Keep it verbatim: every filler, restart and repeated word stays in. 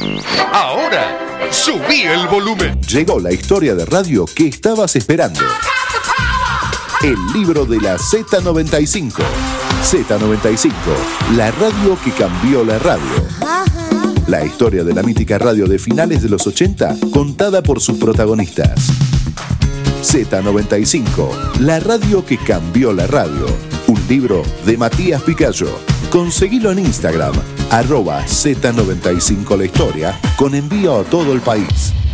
Ahora, subí el volumen. Llegó la historia de radio que estabas esperando. El libro de la Z noventa y cinco. Z noventa y cinco, la radio que cambió la radio. La historia de la mítica radio de finales de los ochenta, contada por sus protagonistas. Z noventa y cinco, la radio que cambió la radio. Un libro de Matías Picayo. Conseguilo en Instagram, arroba Z noventa y cinco la historia, con envío a todo el país.